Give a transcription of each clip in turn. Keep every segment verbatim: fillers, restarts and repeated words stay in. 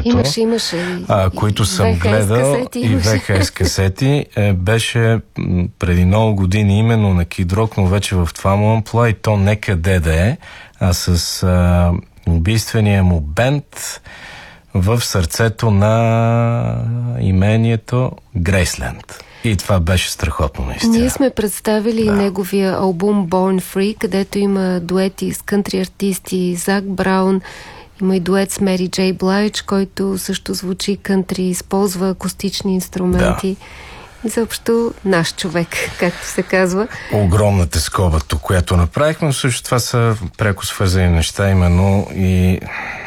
времето. Имаше, имаше. А, които съм ви ес гледал касети, и ви ес касети. Е, беше преди много години именно на Кид Рок, но вече в това му амплуа, и то не къде да е, а с а, убийствения му бенд в сърцето на имението Грейсленд. И това беше страхотно, наистина. Ние сме представили да. неговия албум Born Free, където има дуети с кънтри артисти, Зак Браун, има и дует с Мери Джей Блайдж, който също звучи кънтри, използва акустични инструменти. Да. Изобщо наш човек, както се казва. Огромната скоба тук, която направихме, също това са пряко свързани неща, именно и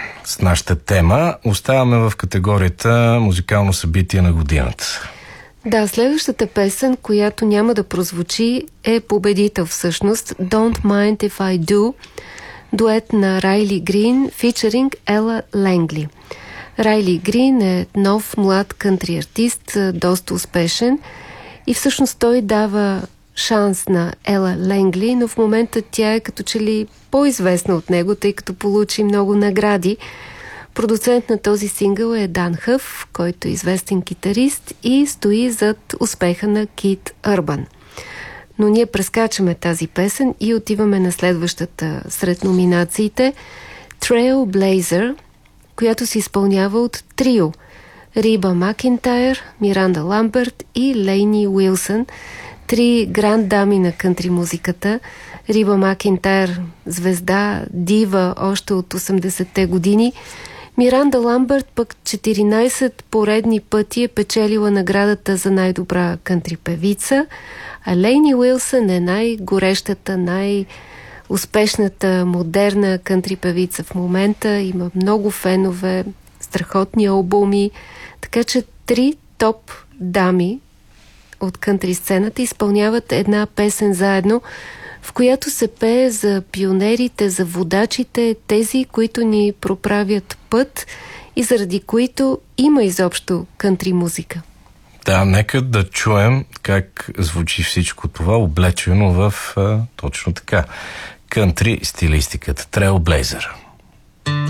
с нашата тема. Оставаме в категорията музикално събитие на годината. Да, следващата песен, която няма да прозвучи, е победител всъщност. Don't Mind If I Do, дует на Райли Грин, фичеринг Ела Лангли. Райли Грин е нов, млад кънтри артист, доста успешен, и всъщност той дава шанс на Ела Лангли, но в момента тя е като че ли по-известна от него, тъй като получи много награди. Продуцент на този сингъл е Дан Хъф, който е известен китарист и стои зад успеха на Кит Урбан. Но ние прескачаме тази песен и отиваме на следващата сред номинациите Trailblazer, която се изпълнява от трио Риба Макентайр, Миранда Ламбърт и Лейни Уилсън, три гранд дами на кънтри музиката. Риба Макентайр, звезда, дива още от осемдесетте години. Миранда Ламбърт пък четиринайсет поредни пъти е печелила наградата за най-добра кънтри певица, а Лейни Уилсън е най-горещата, най-успешната, модерна кънтри певица в момента. Има много фенове, страхотни албуми, така че три топ дами от кънтри сцената изпълняват една песен заедно, в която се пее за пионерите, за водачите, тези, които ни проправят път и заради които има изобщо кънтри музика. Да, нека да чуем как звучи всичко това, облечено в а, точно така кънтри стилистиката. Trailblazer.